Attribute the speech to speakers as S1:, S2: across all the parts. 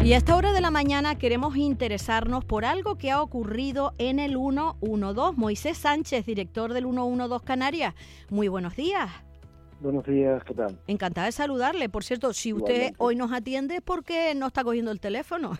S1: Y a esta hora de la mañana queremos interesarnos por algo que ha ocurrido en el 112. Moisés Sánchez, director del 112 Canarias. Muy buenos días.
S2: Buenos días, ¿qué tal?
S1: Encantada de saludarle. Por cierto, si usted
S2: Igualmente.
S1: hoy nos atiende es porque no está cogiendo el teléfono.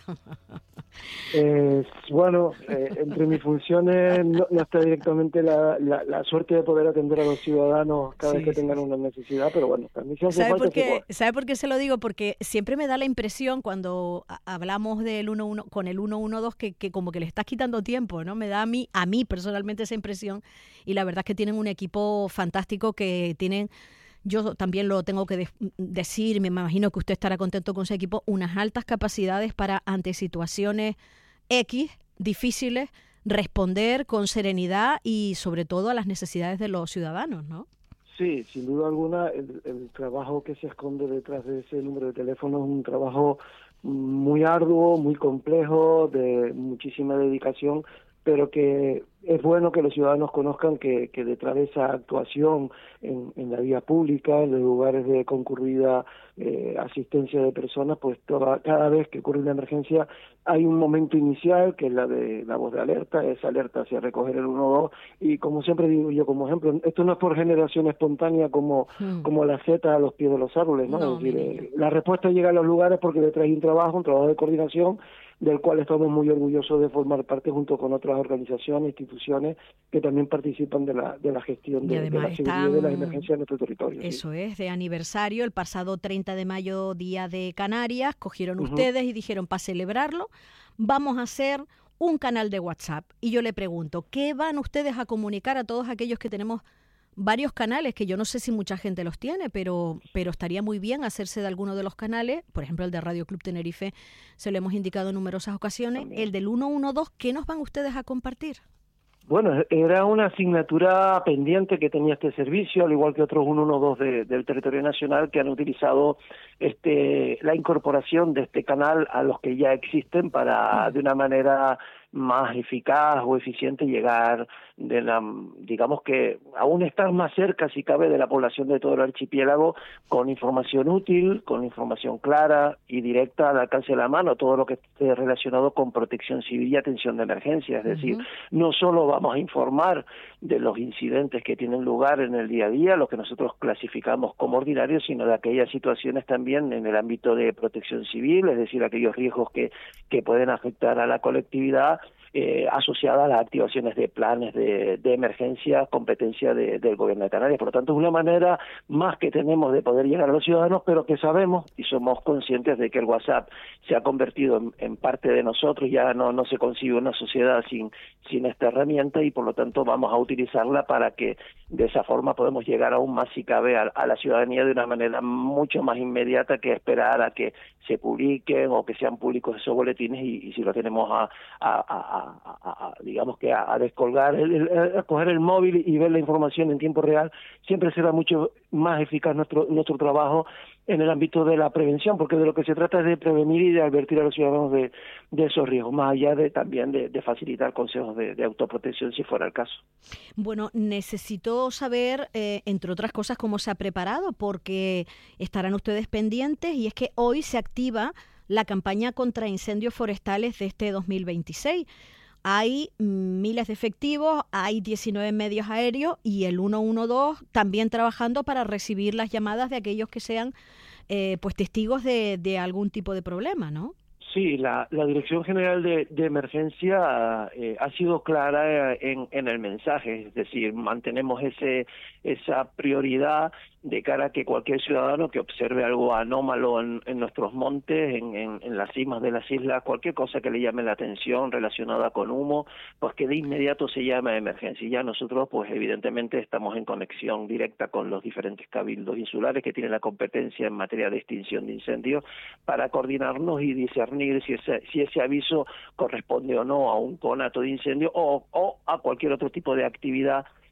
S2: Entre mis funciones no está directamente la suerte de poder atender a los ciudadanos cada vez que tengan una necesidad, pero bueno, también si hace
S1: ¿Sabe
S2: falta
S1: ¿Sabe por qué se lo digo? Porque siempre me da la impresión cuando hablamos del 112 con el 112 que como que le estás quitando tiempo, ¿no? Me da a mí personalmente esa impresión, y la verdad es que tienen un equipo fantástico que tienen. Yo también lo tengo que decir, me imagino que usted estará contento con ese equipo, unas altas capacidades para, ante situaciones X, difíciles, responder con serenidad y sobre todo a las necesidades de los ciudadanos, ¿no?
S2: Sí, sin duda alguna, el trabajo que se esconde detrás de ese número de teléfono es un trabajo muy arduo, muy complejo, de muchísima dedicación, pero que es bueno que los ciudadanos conozcan que detrás de esa actuación en la vía pública, en los lugares de concurrida asistencia de personas, pues cada vez que ocurre una emergencia hay un momento inicial que es la de la voz de alerta, esa alerta hacia recoger el 112, y como siempre digo yo como ejemplo, esto no es por generación espontánea como la seta a los pies de los árboles, ¿no? Es decir, la respuesta llega a los lugares porque detrás hay un trabajo de coordinación del cual estamos muy orgullosos de formar parte junto con otras organizaciones, instituciones que también participan de la gestión de la seguridad de las emergencias en nuestro territorio.
S1: Eso es, de aniversario, el pasado 30 de mayo, Día de Canarias, cogieron ustedes y dijeron, para celebrarlo, vamos a hacer un canal de WhatsApp. Y yo le pregunto, ¿qué van ustedes a comunicar a todos aquellos que tenemos varios canales, que yo no sé si mucha gente los tiene, pero estaría muy bien hacerse de alguno de los canales? Por ejemplo, el de Radio Club Tenerife, se lo hemos indicado en numerosas ocasiones. También. El del 112, ¿qué nos van ustedes a compartir?
S2: Bueno, era una asignatura pendiente que tenía este servicio, al igual que otros 112 del territorio nacional que han utilizado la incorporación de este canal a los que ya existen para, de una manera más eficaz o eficiente, llegar digamos que aún estar más cerca, si cabe, de la población de todo el archipiélago, con información útil, con información clara y directa al alcance de la mano, todo lo que esté relacionado con protección civil y atención de emergencia. Es decir, no solo vamos a informar de los incidentes que tienen lugar en el día a día, lo que nosotros clasificamos como ordinarios, sino de aquellas situaciones también en el ámbito de protección civil, es decir, aquellos riesgos que pueden afectar a la colectividad, asociada a las activaciones de planes de emergencia, competencia del Gobierno de Canarias. Por lo tanto, es una manera más que tenemos de poder llegar a los ciudadanos, pero que sabemos y somos conscientes de que el WhatsApp se ha convertido en parte de nosotros. Ya no se concibe una sociedad sin esta herramienta, y por lo tanto vamos a utilizarla para que de esa forma podemos llegar aún más, si cabe, a la ciudadanía de una manera mucho más inmediata que esperar a que se publiquen o que sean públicos esos boletines, y si lo tenemos digamos que a descolgar, a coger el móvil y ver la información en tiempo real, siempre será mucho más eficaz nuestro trabajo en el ámbito de la prevención, porque de lo que se trata es de prevenir y de advertir a los ciudadanos de esos riesgos, más allá también de facilitar consejos de autoprotección si fuera el caso.
S1: Bueno, necesito saber, entre otras cosas, cómo se ha preparado, porque estarán ustedes pendientes, y es que hoy se activa la campaña contra incendios forestales de este 2026. Hay miles de efectivos, hay 19 medios aéreos y el 112 también trabajando para recibir las llamadas de aquellos que sean pues testigos de algún tipo de problema, ¿no?
S2: Sí, la Dirección General de Emergencia ha sido clara en el mensaje, es decir, mantenemos esa prioridad de cara a que cualquier ciudadano que observe algo anómalo en nuestros montes, en las cimas de las islas, cualquier cosa que le llame la atención relacionada con humo, pues que de inmediato se llame a emergencia. Y ya nosotros, pues evidentemente, estamos en conexión directa con los diferentes cabildos insulares que tienen la competencia en materia de extinción de incendios para coordinarnos y discernir si ese aviso corresponde o no a un conato de incendio o a cualquier otro tipo de actividad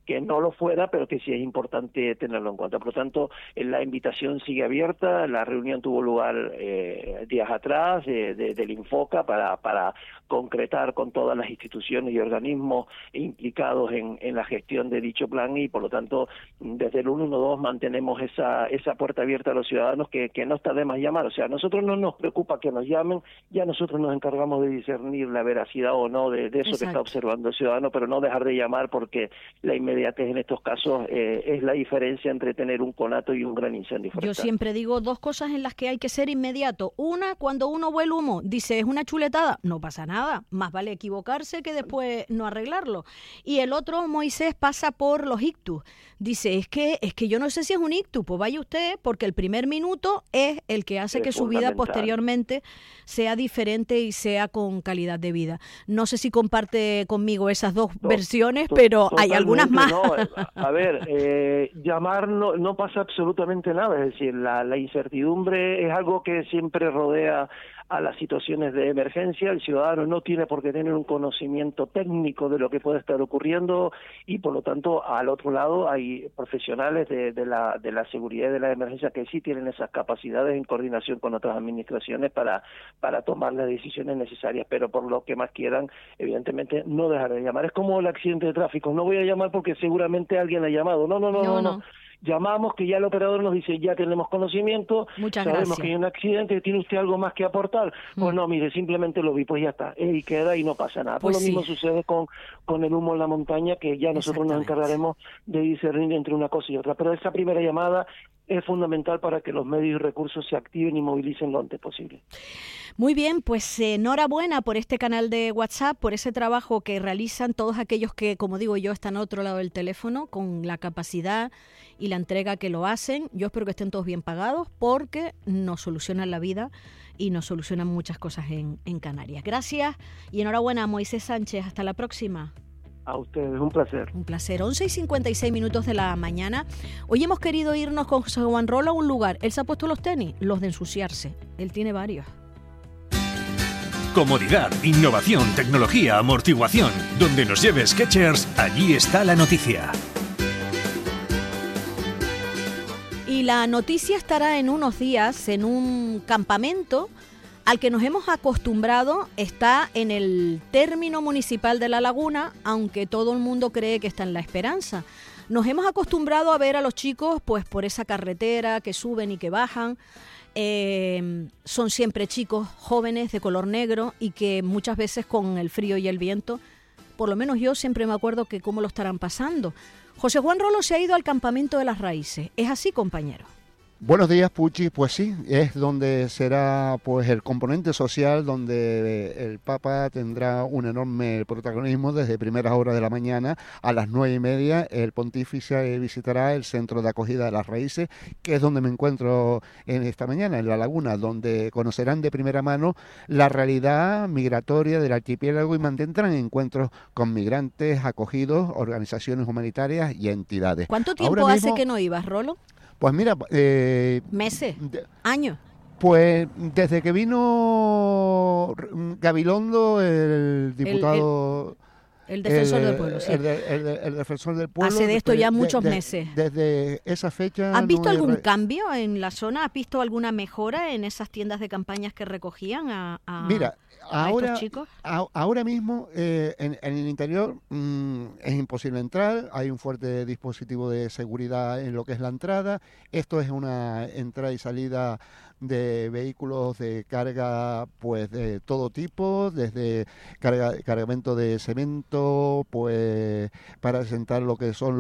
S2: que no lo fuera, pero que sí es importante tenerlo en cuenta. Por lo tanto, la invitación sigue abierta. La reunión tuvo lugar días atrás del Infoca para concretar con todas las instituciones y organismos implicados en la gestión de dicho plan, y por lo tanto desde el 112 mantenemos esa puerta abierta a los ciudadanos, que no está de más llamar. O sea, a nosotros no nos preocupa que nos llamen, ya nosotros nos encargamos de discernir la veracidad o no de eso. Exacto. Que está observando el ciudadano, pero no dejar de llamar, porque la inmediatez en estos casos es la diferencia entre tener un conato y un gran incendio forestal.
S1: Yo siempre digo dos cosas en las que hay que ser inmediato. Una, cuando uno ve el humo, dice es una chuletada, no pasa nada, más vale equivocarse que después no arreglarlo. Y el otro, Moisés, pasa por los ictus. Dice, es que yo no sé si es un ictus, pues vaya usted, porque el primer minuto es el que hace que su vida posteriormente sea diferente y sea con calidad de vida. No sé si comparte conmigo esas dos versiones, pero hay algunas más.
S2: No. A ver, llamar no pasa absolutamente nada, es decir, la incertidumbre es algo que siempre rodea a las situaciones de emergencia. El ciudadano no tiene por qué tener un conocimiento técnico de lo que puede estar ocurriendo, y por lo tanto al otro lado hay profesionales de la seguridad y de la emergencia que sí tienen esas capacidades en coordinación con otras administraciones para tomar las decisiones necesarias, pero por lo que más quieran, evidentemente no dejar de llamar. Es como el accidente de tráfico, no voy a llamar porque seguramente alguien ha llamado, no. Llamamos, que ya el operador nos dice, ya tenemos conocimiento, sabemos que hay un accidente, ¿tiene usted algo más que aportar? Pues no, mire, simplemente lo vi, pues ya está, y queda y no pasa nada. Pues lo mismo sucede con el humo en la montaña, que ya nosotros nos encargaremos de discernir entre una cosa y otra. Pero esa primera llamada es fundamental para que los medios y recursos se activen y movilicen lo antes posible.
S1: Muy bien, pues enhorabuena por este canal de WhatsApp, por ese trabajo que realizan todos aquellos que, como digo yo, están a otro lado del teléfono, con la capacidad y la entrega que lo hacen. Yo espero que estén todos bien pagados, porque nos solucionan la vida y nos solucionan muchas cosas en Canarias. Gracias y enhorabuena a Moisés Sánchez. Hasta la próxima.
S2: A ustedes, un placer.
S1: Un placer. 11:56 de la mañana. Hoy hemos querido irnos con José Juan Rolo a un lugar. Él se ha puesto los tenis, los de ensuciarse. Él tiene varios.
S3: Comodidad, innovación, tecnología, amortiguación. Donde nos lleve Skechers, allí está la noticia.
S1: Y la noticia estará en unos días en un campamento al que nos hemos acostumbrado. Está en el término municipal de La Laguna, aunque todo el mundo cree que está en La Esperanza. Nos hemos acostumbrado a ver a los chicos pues por esa carretera que suben y que bajan. Son siempre chicos jóvenes de color negro, y que muchas veces con el frío y el viento, por lo menos yo siempre me acuerdo que cómo lo estarán pasando. José Juan Rolo se ha ido al campamento de las Raíces. ¿Es así, compañero?
S4: Buenos días, Puchi. Pues sí, es donde será pues el componente social, donde el Papa tendrá un enorme protagonismo desde primeras horas de la mañana. A las 9:30 el pontífice visitará el centro de acogida de las Raíces, que es donde me encuentro en esta mañana, en La Laguna, donde conocerán de primera mano la realidad migratoria del archipiélago y mantendrán encuentros con migrantes acogidos, organizaciones humanitarias y entidades.
S1: ¿Cuánto tiempo hace que no ibas, Rolo?
S4: Pues mira...
S1: ¿meses? ¿Años?
S4: Pues desde que vino Gabilondo, el diputado...
S1: El defensor del pueblo, sí.
S4: El defensor del pueblo.
S1: Hace de esto ya muchos meses.
S4: Desde esa fecha...
S1: ¿Has visto algún cambio en la zona? ¿Has visto alguna mejora en esas tiendas de campañas que recogían a estos chicos?
S4: Ahora mismo en el interior es imposible entrar. Hay un fuerte dispositivo de seguridad en lo que es la entrada. Esto es una entrada y salida de vehículos de carga pues de todo tipo, desde cargamento de cemento, pues para sentar lo que son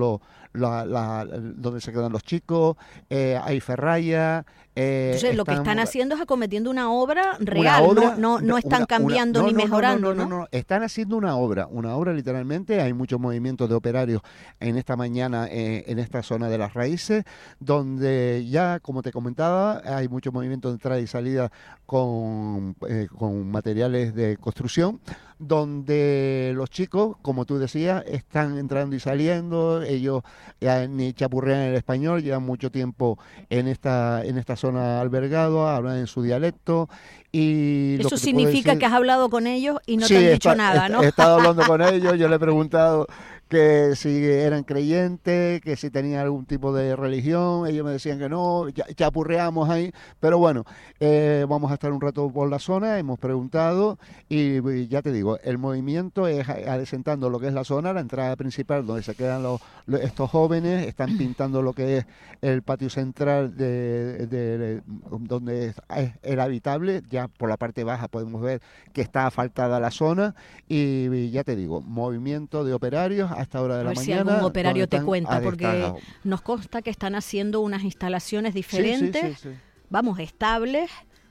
S4: donde se quedan los chicos, hay ferralla.
S1: Entonces lo que están haciendo es acometiendo una obra real, no están cambiando ni mejorando, ¿no?
S4: Están haciendo una obra literalmente. Hay muchos movimientos de operarios en esta mañana en esta zona de las Raíces, donde ya, como te comentaba, hay mucho movimiento de entrada y salida con materiales de construcción, donde los chicos, como tú decías, están entrando y saliendo. Ellos ni chapurrean el español, llevan mucho tiempo en esta zona albergado, hablan en su dialecto. Y
S1: eso significa que has hablado con ellos y no te han dicho nada, ¿no?
S4: He estado hablando con ellos, yo le he preguntado que si eran creyentes, que si tenían algún tipo de religión. Ellos me decían que no, ya chapurreamos ahí, pero bueno, vamos a estar un rato por la zona, hemos preguntado y ya te digo, el movimiento es adecentando lo que es la zona, la entrada principal donde se quedan estos jóvenes, están pintando lo que es el patio central donde era habitable. Ya por la parte baja podemos ver que está asfaltada la zona y ya te digo, movimiento de operarios a esta hora de la mañana.
S1: Si algún operario te cuenta, porque nos consta que están haciendo unas instalaciones diferentes, sí. Vamos, estables,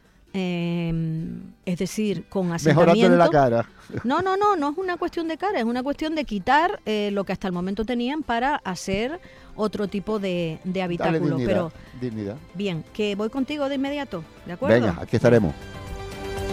S1: es decir, con asentamiento.
S4: Mejorándole la cara.
S1: No es una cuestión de cara, es una cuestión de quitar lo que hasta el momento tenían para hacer otro tipo de habitáculo.
S4: Dignidad.
S1: Bien, que voy contigo de inmediato, ¿de acuerdo?
S4: Venga, aquí estaremos.